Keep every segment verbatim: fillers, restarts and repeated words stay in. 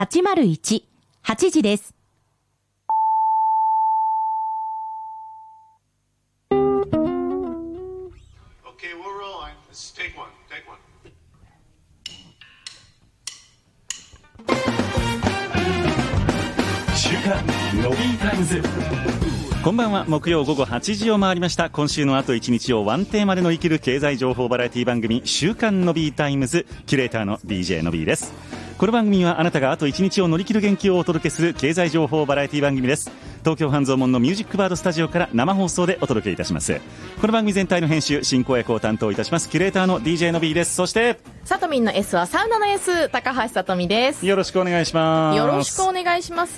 はちまるいち、はちじです。 Okay, we're rolling. Let's take one. Take one. 週刊のびータイムズ。こんばんは。木曜午後はちじを回りました。今週のあといちにちをワンテーマで乗り切る経済情報バラエティ番組、週刊のびータイムズ、キュレーターの ディージェー のびーです。この番組はあなたがあといちにちを乗り切る元気をお届けする経済情報バラエティ番組です。東京半蔵門のミュージックバードスタジオから生放送でお届けいたします。この番組全体の編集進行役を担当いたしますキュレーターの ディージェー の B です。そしてさとみんの S はサウナの S、 高橋さとみです。 よろしくお願いします。 よろしくお願いします。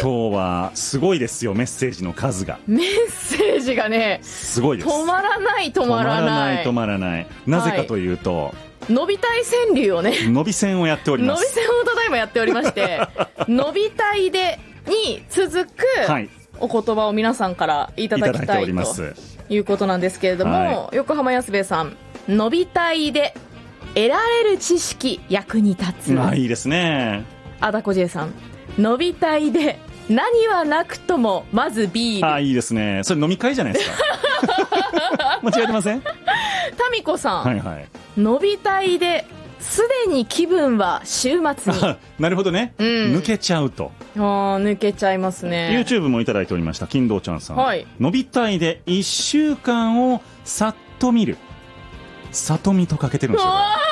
今日はすごいですよ。メッセージの数が、 メッセージがねすごいです。 止まらない止まらない止まらない。なぜかというと、はい、 のびたい川柳をね、 のび線をやっております。 のび線をただいまやっておりましてのびたいでに続くお言葉を皆さんからいただきたいということなんですけれども、はい、横浜安兵衛さん、のびたいで得られる知識役に立つ。 あ、いいですね。 あだこ J さん、のびたいで何はなくともまずビール。 あ、いいですね。それ飲み会じゃないですか間違えてません？ タミコさん、 はいはい、 のびたいですでに気分は週末に。 なるほどね、うん、抜けちゃうと。 あ、抜けちゃいますね。 YouTube もいただいておりました。金堂ちゃんさん、 はい、 のびたいでいっしゅうかんをさっと見る。里見とかけてるんですよ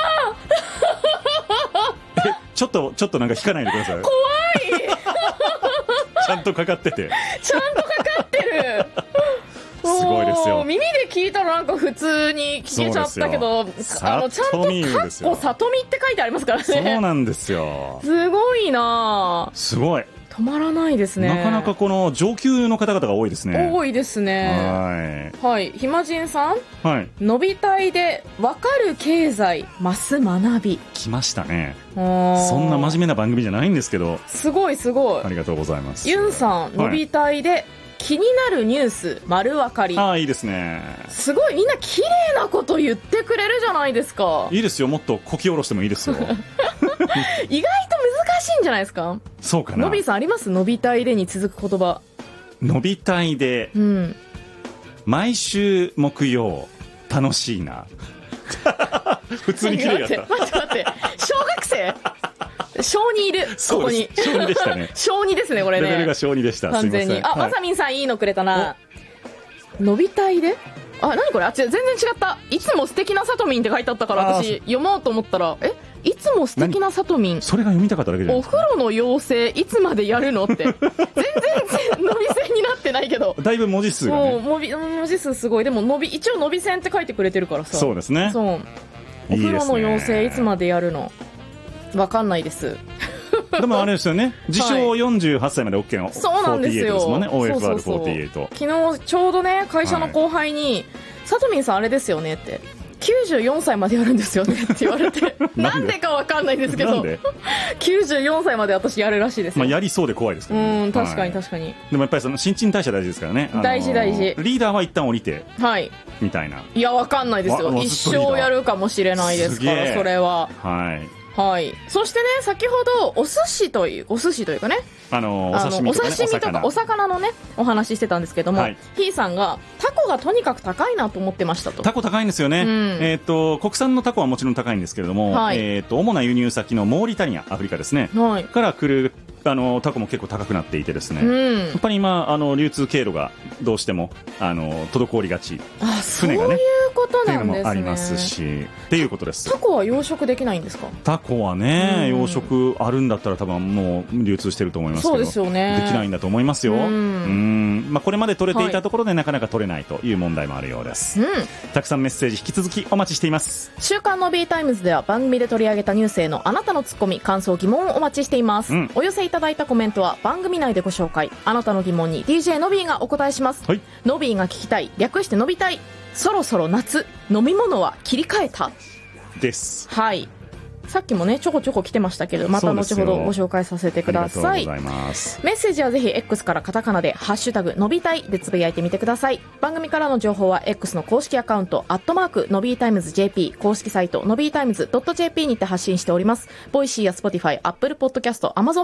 え、ちょっとちょっとなんか引かないでください。 怖いちゃんとかかっててちゃんとかかってるすごいですよ。 耳で聞いたらなんか普通に聞けちゃったけど、あのちゃんとかっこ里見って書いてありますからね。 そうなんですよ。 すごいな。 すごい止まらないですね。 なかなかこの上級の方々が多いですね。 多いですね。はい、はい、ひまじんさん、はい、のびたいでわかる経済ます学び。 来ましたね。そんな真面目な番組じゃないんですけど、 すごいすごい。 ありがとうございます。 ユンさん、のびたいで、はい、気になるニュース丸わかり。 ああ、いいですね。 すごい、みんな綺麗なこと言ってくれるじゃないですか。 いいですよ。もっとこき下ろしてもいいですよ意外と難しいんじゃないですか。 そうかな。 のびーさんあります？のびたいでに続く言葉。 のびたいで、うん、毎週木曜楽しいな普通に綺麗だった。 待って待って小学生小にいる。ここに小にでしたね小にですね、これね。 レベルが小にでした。 完全に。あ、まさみんさんいいのくれたな。のびたいで、あ、何これ。あ、全然違った。いつも素敵なさとみんって書いてあったから、私読もうと思ったら、え、いつも素敵なさとみん、 それが読みたかっただけじゃない。 お風呂の妖精いつまでやるのって全然のび線になってないけど、だいぶ文字数がね、もう文字数すごい。でものび、一応のび線って書いてくれてるからさ。 そうですね。 そう、お風呂の妖精いつまでやるの、わかんないですでもあれですよね、自称よんじゅうはっさいまで OK の、はい、 そうなんですよ。 ですもんね、オーエフアールフォーティーエイト。 昨日ちょうどね、会社の後輩に、さとみんさんあれですよねって、きゅうじゅうよんさいまでやるんですよねって言われてなんでかわかんないんですけどきゅうじゅうよんさいまで私やるらしいですよ。 まあ、やりそうで怖いですけどね。 うん、確かに確かに、はい、 でもやっぱりその新陳代謝大事ですからね。 大事大事。 リーダーは一旦降りて、はい、みたいな。 いや、わかんないですよ。一生やるかもしれないですから、それは。はいはい。そしてね、先ほどお寿司というお寿司というかね、あのー、お刺身とか、ね、お刺身とかお魚のねお話ししてたんですけども、はい、ひーさんがタコがとにかく高いなと思ってましたと。 タコ高いんですよね、うん、えー、と国産のタコはもちろん高いんですけれども、はい、えー、と主な輸入先のモーリタニア、アフリカですね、はい、から来るあのタコも結構高くなっていてですね、うん、やっぱり今あの流通経路がどうしてもあの滞りがち。 あ、船がね、そういうことなんですね。っていうのもありますしっていうことです。 タコは養殖できないんですか？ タコはね、うん、養殖あるんだったら多分もう流通してると思いますけど、 そうですよね、 できないんだと思いますよ。うん、うん、まあ、これまで取れていたところでなかなか取れないという問題もあるようです、うん、たくさんメッセージ引き続きお待ちしています。 週刊の B タイムズでは番組で取り上げたニュースへのあなたのツッコミ、感想、疑問をお待ちしています、うん、お寄せいただいたコメントは番組内でご紹介。あなたの疑問に ディージェー のびーがお答えします、はい、のびーが聞きたい、略してのびたい、そろそろ夏、飲み物は切り替えたです。 はい、 さっきもねちょこちょこ来てましたけど、また後ほどご紹介させてください。 ありがとうございます。 メッセージはぜひ X からカタカナでハッシュタグのびたいでつぶやいてみてください。番組からの情報は X の公式アカウントアットマークのびータイムズ ジェーピー 公式サイトのびータイムズ .jp にて発信しております。ボイシーや Spotify、Apple Podcast、Amazon